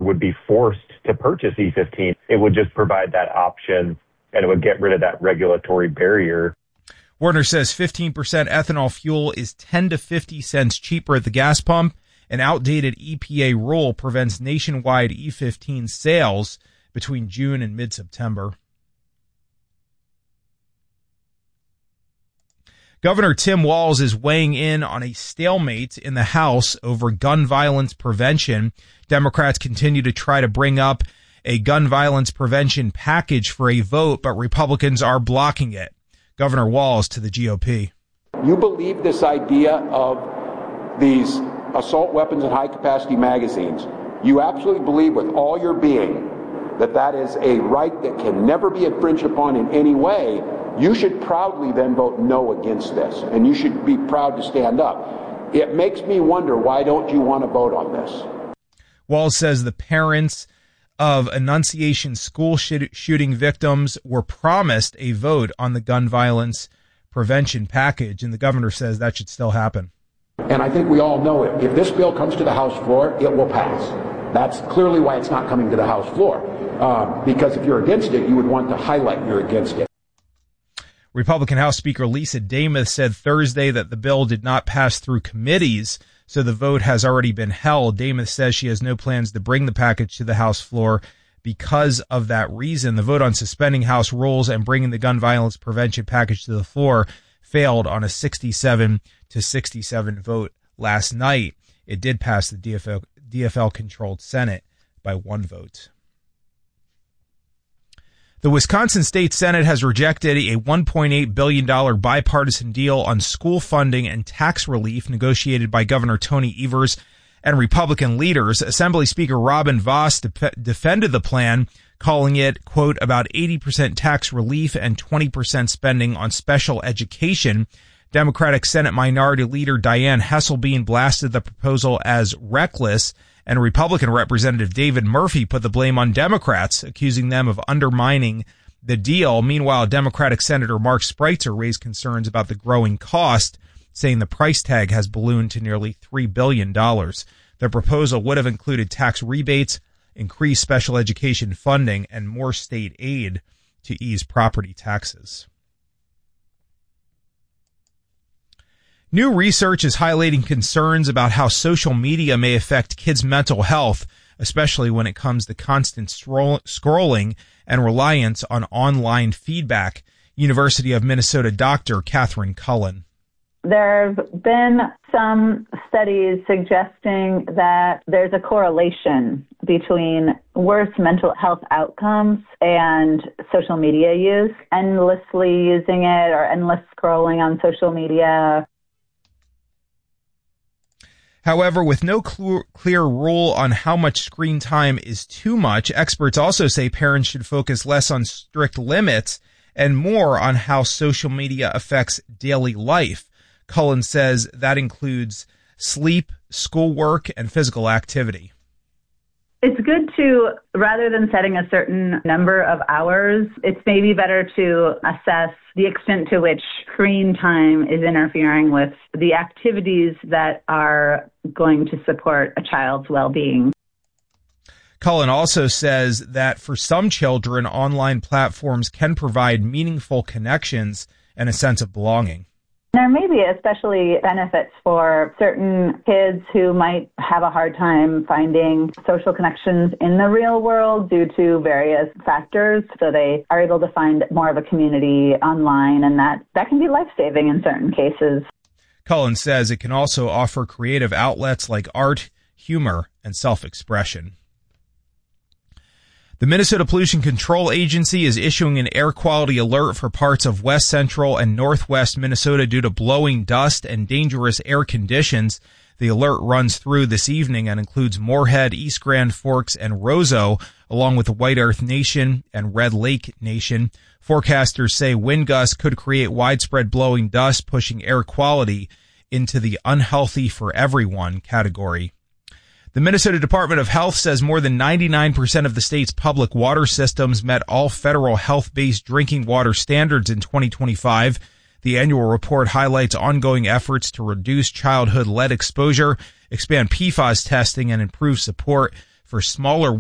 would be forced to purchase E15. It would just provide that option, and it would get rid of that regulatory barrier. Werner says 15% ethanol fuel is 10 to 50 cents cheaper at the gas pump. An outdated EPA rule prevents nationwide E15 sales between June and mid-September. Governor Tim Walz is weighing in on a stalemate in the House over gun violence prevention. Democrats continue to try to bring up a gun violence prevention package for a vote, but Republicans are blocking it. Governor Walz to the GOP. You believe this idea of these assault weapons and high-capacity magazines. You absolutely believe with all your being that that is a right that can never be infringed upon in any way. You should proudly then vote no against this, and you should be proud to stand up. It makes me wonder, why don't you want to vote on this? Walz says the parents of Annunciation school shooting victims were promised a vote on the gun violence prevention package, and the governor says that should still happen. And I think we all know it. If this bill comes to the House floor, it will pass. That's clearly why it's not coming to the House floor. Because if you're against it, you would want to highlight you're against it. Republican House Speaker Lisa Demuth said Thursday that the bill did not pass through committees, so the vote has already been held. Demuth says she has no plans to bring the package to the House floor because of that reason. The vote on suspending House rules and bringing the gun violence prevention package to the floor failed on a 67 to 67 vote last night. It did pass the DFL-controlled Senate by 1 vote. The Wisconsin State Senate has rejected a $1.8 billion bipartisan deal on school funding and tax relief negotiated by Governor Tony Evers and Republican leaders. Assembly Speaker Robin Vos defended the plan, calling it, quote, about 80% tax relief and 20% spending on special education. Democratic Senate Minority Leader Dianne Hesselbein blasted the proposal as reckless, and Republican Representative David Murphy put the blame on Democrats, accusing them of undermining the deal. Meanwhile, Democratic Senator Mark Spreitzer raised concerns about the growing cost, saying the price tag has ballooned to nearly $3 billion. The proposal would have included tax rebates, increased special education funding, and more state aid to ease property taxes. New research is highlighting concerns about how social media may affect kids' mental health, especially when it comes to constant scrolling and reliance on online feedback. University of Minnesota Dr. Catherine Cullen. There have been some studies suggesting that there's a correlation between worse mental health outcomes and social media use, endlessly using it or endless scrolling on social media. However, with no clear rule on how much screen time is too much, experts also say parents should focus less on strict limits and more on how social media affects daily life. Cullen says that includes sleep, schoolwork, and physical activity. It's good to, rather than setting a certain number of hours, it's maybe better to assess the extent to which screen time is interfering with the activities that are going to support a child's well-being. Cullen also says that for some children, online platforms can provide meaningful connections and a sense of belonging. There may be especially benefits for certain kids who might have a hard time finding social connections in the real world due to various factors. So they are able to find more of a community online, and that can be life-saving in certain cases. Cullen says it can also offer creative outlets like art, humor, and self-expression. The Minnesota Pollution Control Agency is issuing an air quality alert for parts of west central and northwest Minnesota due to blowing dust and dangerous air conditions. The alert runs through this evening and includes Moorhead, East Grand Forks, and Roseau, along with the White Earth Nation and Red Lake Nation. Forecasters say wind gusts could create widespread blowing dust, pushing air quality into the unhealthy for everyone category. The Minnesota Department of Health says more than 99% of the state's public water systems met all federal health-based drinking water standards in 2025. The annual report highlights ongoing efforts to reduce childhood lead exposure, expand PFAS testing, and improve support for smaller